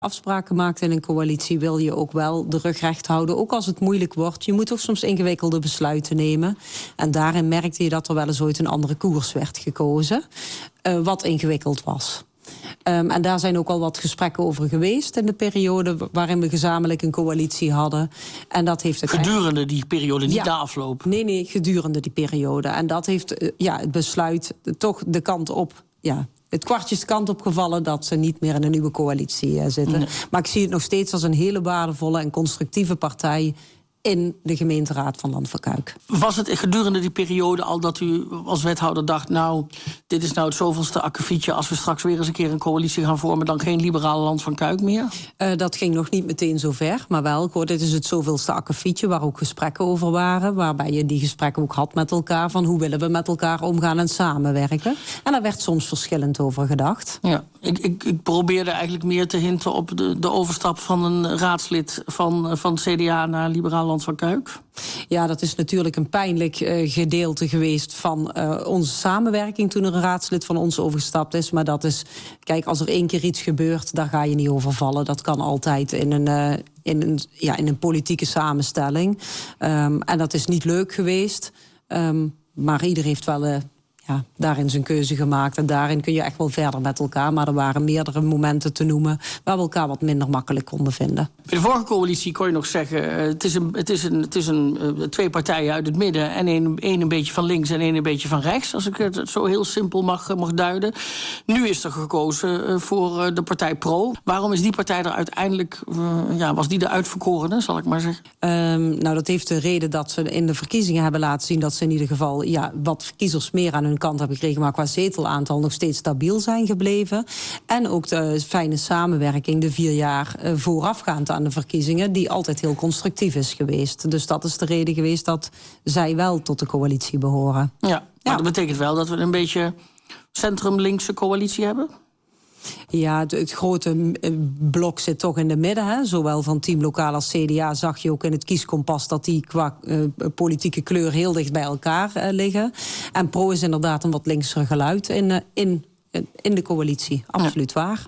Afspraken maakt in een coalitie wil je ook wel de rug recht houden. Ook als het moeilijk wordt. Je moet toch soms ingewikkelde besluiten nemen. En daarin merkte je dat er wel eens ooit een andere koers werd gekozen. Wat ingewikkeld was. En daar zijn ook al wat gesprekken over geweest in de periode waarin we gezamenlijk een coalitie hadden. En dat heeft gedurende die periode, niet na afloop? Nee, gedurende die periode. En dat heeft het besluit toch de kant op... Het kwartje is de kant opgevallen dat ze niet meer in een nieuwe coalitie zitten. Nee. Maar ik zie het nog steeds als een hele waardevolle en constructieve partij in de gemeenteraad van Land van Kuik. Was het gedurende die periode al dat u als wethouder dacht... nou, dit is nou het zoveelste akkefietje... als we straks weer eens een keer een coalitie gaan vormen... dan geen liberaal Land van Kuik meer? Dat ging nog niet meteen zo ver, maar wel, dit is het zoveelste akkefietje... waar ook gesprekken over waren, waarbij je die gesprekken ook had met elkaar... van hoe willen we met elkaar omgaan en samenwerken. En daar werd soms verschillend over gedacht. Ja, ik probeerde eigenlijk meer te hinten op de overstap van een raadslid... van het CDA naar liberaal Land van Kuik. Ja, dat is natuurlijk een pijnlijk gedeelte geweest van onze samenwerking... toen er een raadslid van ons overgestapt is. Maar dat is, kijk, als er 1 keer iets gebeurt, daar ga je niet over vallen. Dat kan altijd in een politieke samenstelling. En dat is niet leuk geweest. Maar ieder heeft wel... daarin zijn keuze gemaakt. En daarin kun je echt wel verder met elkaar. Maar er waren meerdere momenten te noemen... waar we elkaar wat minder makkelijk konden vinden. Bij de vorige coalitie kon je nog zeggen... het is een 2 partijen uit het midden... en één een beetje van links en één een beetje van rechts... als ik het zo heel simpel mag duiden. Nu is er gekozen voor de partij Pro. Waarom is die partij er uiteindelijk... was die de uitverkorene, zal ik maar zeggen? Dat heeft de reden dat ze in de verkiezingen hebben laten zien... dat ze in ieder geval wat kiezers meer aan hun kant hebben gekregen... maar qua zetelaantal nog steeds stabiel zijn gebleven. En ook de fijne samenwerking, de 4 jaar voorafgaand aan de verkiezingen... die altijd heel constructief is geweest. Dus dat is de reden geweest dat zij wel tot de coalitie behoren. Ja, maar dat betekent wel dat we een beetje centrum-linkse coalitie hebben? Ja, het grote blok zit toch in de midden. Hè? Zowel van Team Lokaal als CDA zag je ook in het kieskompas... dat die qua politieke kleur heel dicht bij elkaar liggen. En Pro is inderdaad een wat linkser geluid in de coalitie. Absoluut waar.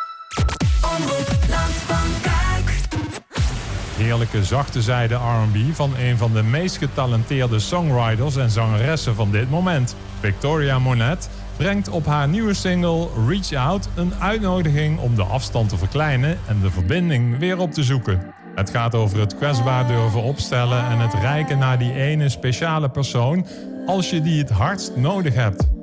Heerlijke zachte zijde R&B van een van de meest getalenteerde songwriters en zangeressen van dit moment. Victoria Monet brengt op haar nieuwe single Reach Out een uitnodiging om de afstand te verkleinen en de verbinding weer op te zoeken. Het gaat over het kwetsbaar durven opstellen en het reiken naar die ene speciale persoon als je die het hardst nodig hebt.